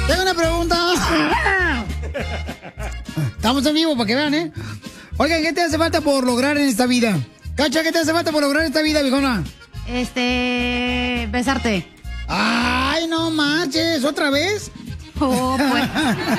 Tengo una pregunta. Estamos en vivo para que vean, ¿eh? Oigan, ¿qué te hace falta por lograr en esta vida? Cacha, ¿qué te hace falta por lograr en esta vida, viejona? Besarte. Ay, no manches, ¿otra vez? Oh, pues.